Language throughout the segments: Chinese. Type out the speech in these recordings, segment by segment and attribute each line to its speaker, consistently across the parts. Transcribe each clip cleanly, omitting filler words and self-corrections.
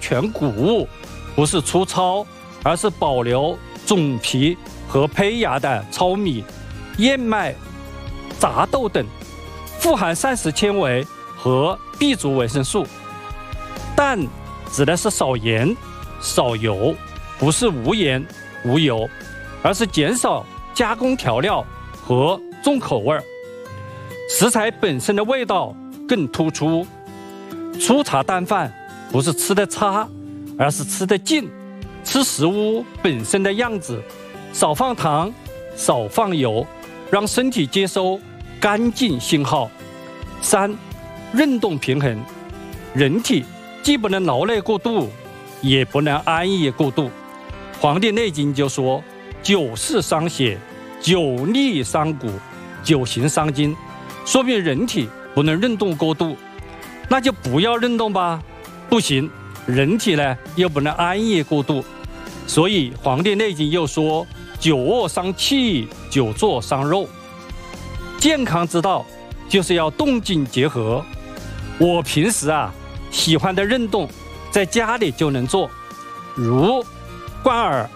Speaker 1: 全谷物，不是粗糙，而是保留种皮和胚芽的糙米、燕麦、杂豆等，富含膳食纤维和 B 族维生素。淡指的是少盐、少油，不是无盐无油，而是减少加工调料和重口味，食材本身的味道更突出。粗茶淡饭不是吃得差，而是吃得劲，吃食物本身的样子，少放糖，少放油，让身体接收干净信号。3. 运动平衡，人体既不能劳累过度，也不能安逸过度。《黄帝内经》就说：“9事伤血，9逆伤骨，9行伤筋。”说明人体不能运动过度，那就不要运动吧。不行，人体呢又不能安逸过度，所以《黄帝内经》又说：“9卧伤气，9坐伤肉。”健康之道就是要动静结合。我平时喜欢的运动，在家里就能做，如贯耳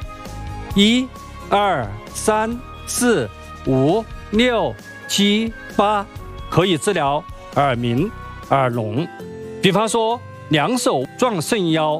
Speaker 1: ，1、2、3、4、5、6、7、8，可以治疗耳鸣、耳聋。比方说，两手撞肾腰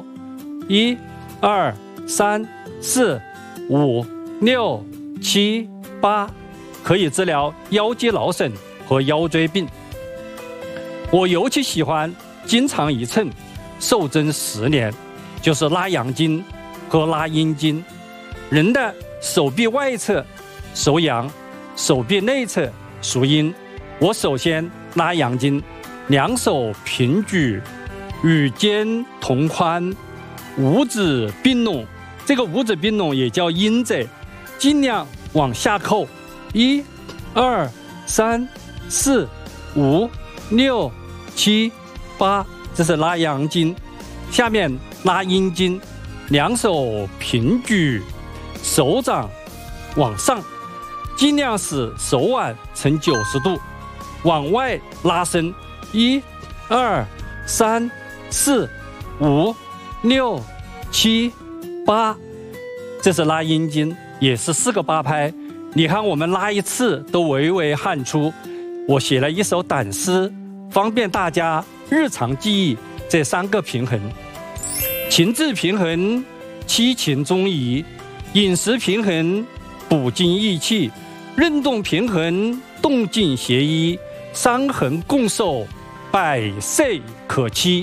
Speaker 1: ，1、2、3、4、5、6、7、8，可以治疗腰肌劳损和腰椎病。我尤其喜欢经常一称，瘦身10年，就是拉阳经和拉阴经。人的手臂外侧属阳，手臂内侧属阴。我首先拉阳经，两手平举，与肩同宽，五指并拢。这个五指并拢也叫阴指，尽量往下扣。1、2、3、4、5、6、7、8，这是拉阳经。下面拉阴经，两手平举，手掌往上，尽量使手腕呈90度，往外拉伸。1、2、3、4、5、6、7、8，这是拉阴经，也是4个8拍。你看我们拉一次都微微汗出。我写了一首胆诗，方便大家日常记忆这3个平衡：情志平衡，七情中移；饮食平衡，补精益气；运动平衡，动静协一；伤痕共受，百岁可期。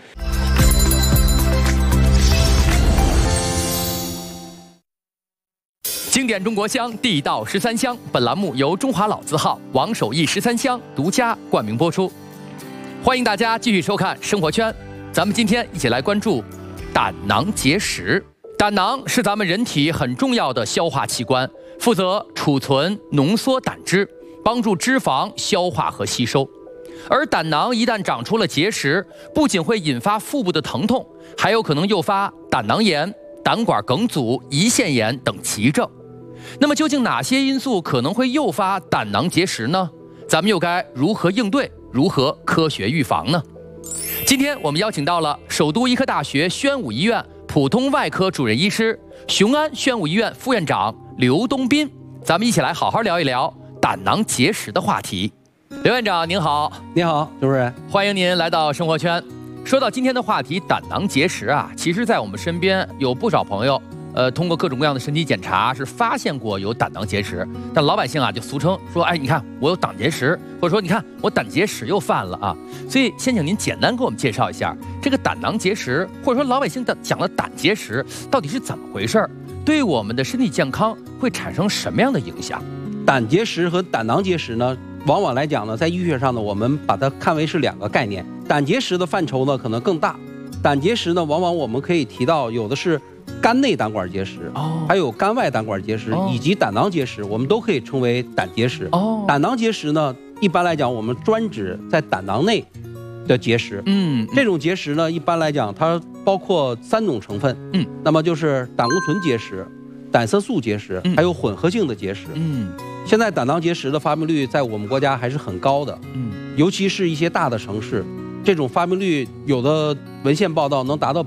Speaker 2: 经典中国香，地道13香。本栏目由中华老字号王守义13香独家冠名播出。欢迎大家继续收看生活圈。咱们今天一起来关注胆囊结石。胆囊是咱们人体很重要的消化器官，负责储存、浓缩胆汁，帮助脂肪消化和吸收。而胆囊一旦长出了结石，不仅会引发腹部的疼痛，还有可能诱发胆囊炎、胆管梗阻、胰腺炎等急症。那么究竟哪些因素可能会诱发胆囊结石呢？咱们又该如何应对，如何科学预防呢？今天我们邀请到了首都医科大学宣武医院普通外科主任医师、雄安宣武医院副院长刘东斌，咱们一起来好好聊一聊胆囊结石的话题。刘院长您好。
Speaker 3: 你好，主任，
Speaker 2: 欢迎您来到生活圈。说到今天的话题胆囊结石其实在我们身边有不少朋友通过各种各样的身体检查是发现过有胆囊结石，但老百姓就俗称说，哎，你看我有胆结石，或者说你看我胆结石又犯了所以先请您简单给我们介绍一下这个胆囊结石，或者说老百姓讲的胆结石到底是怎么回事，对我们的身体健康会产生什么样的影响？
Speaker 3: 胆结石和胆囊结石呢，往往来讲呢，在医学上呢，我们把它看为是2个概念。胆结石的范畴呢可能更大，胆结石呢往往我们可以提到有的是肝内胆管结石，还有肝外胆管结石，以及胆囊结石，我们都可以称为胆结石。胆囊结石呢，一般来讲我们专指在胆囊内的结石。这种结石呢，一般来讲它包括3种成分。那么就是胆固醇结石、胆色素结石，还有混合性的结石。现在胆囊结石的发病率在我们国家还是很高的。尤其是一些大的城市，这种发病率有的文献报道能达到